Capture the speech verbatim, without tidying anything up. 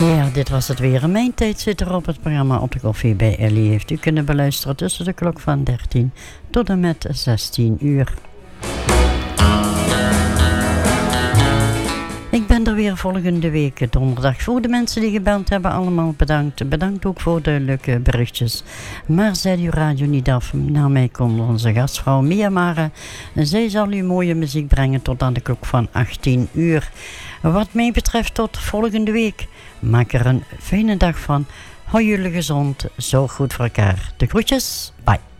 Ja, dit was het weer. Mijn tijd zit erop. Het programma Op de Koffie bij Ellie heeft u kunnen beluisteren tussen de klok van dertien tot en met zestien uur. Ik ben er weer volgende week donderdag. Voor de mensen die gebeld hebben, allemaal bedankt. Bedankt ook voor de leuke berichtjes. Maar zet uw radio niet af. Na mij komt onze gastvrouw Mia Mare. Zij zal u mooie muziek brengen tot aan de klok van achttien uur. Wat mij betreft tot volgende week. Maak er een fijne dag van. Hou jullie gezond. Zorg goed voor elkaar. De groetjes. Bye.